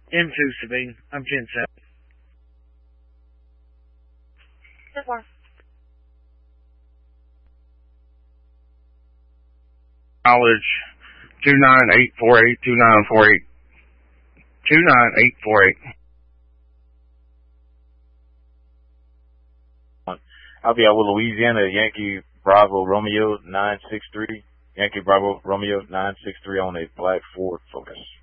M2 Sabine. I'm Gen 7. Good one. College 29848 2948 29848. I'll be out with Louisiana, Yankee Bravo Romeo 963. Yankee Bravo Romeo 963 on a Black Ford Focus.